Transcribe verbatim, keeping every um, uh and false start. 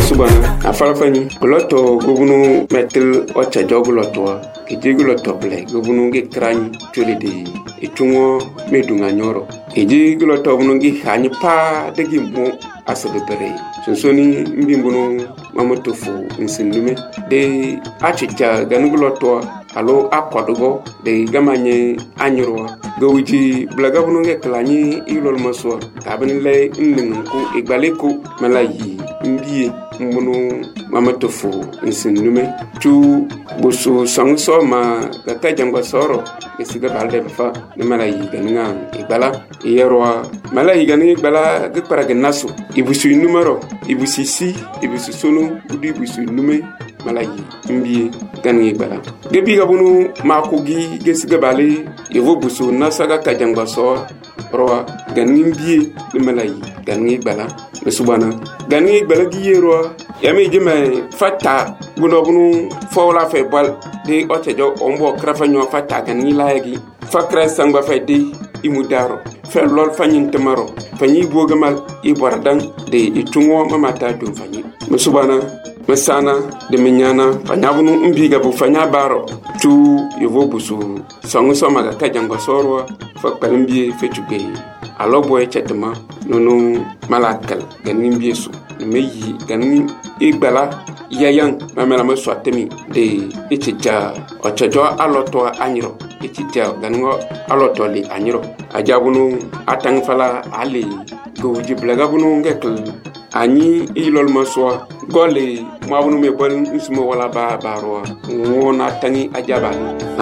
Subana afalafani goloto gubunu metel ocha joguloto ejiguloto ble gubunu ge krani tolede etungo medunga nyoro ejiguloto bunu ge hani pa degi mo asabere sonsoni mbimbunu mamotofu nsindume de achicha ganuguloto alo akodogo de gamanye anyoro gowiji blaga bunu ge klani ilol maso tabnle nningu igbaleko malayi mbiye mbunu mamotofu nsindume tu busu sangso ma kaka jangwa soro esiga balde fa ne malayi ganinga igbala yerwa malayi ganinga igbala ge paraga naso ibusu numero ibusu si ibusu sunu udi ibusu nume malayi mbiye ganinga igbala gebi gabunu makugi gesiga bale yevo busu nasaga kajangwa soro roa ganinga mbiye ne malayi ganinga igbala subana ganinga igbala gi yerwa yami jeme fata guno bunu fawla fe bal de otejo ombo krafanyo fata kan ni laagi fakra sangba fe de imudaro fe lol fanyin tamaro fanyi bogamal ibardan de itungo mamata dum fanyi musubana masana de minyana fanyabunu umbiga bu fanya baro tu yovo busu sangu somaga kajango sorwa fakpalimbi fe tugbe alobo e chetma nono malakal ganin biesu meyi ganin igbala yayan mamela mo swatemi de ichija ochojo aloto anyiro ichija ganin aloto li anyiro ajabunu atang fala ali goji blagabunu ngekl ani ilol maswa gole mabunu me bol nsmo wala ba baro wona tangi ajaba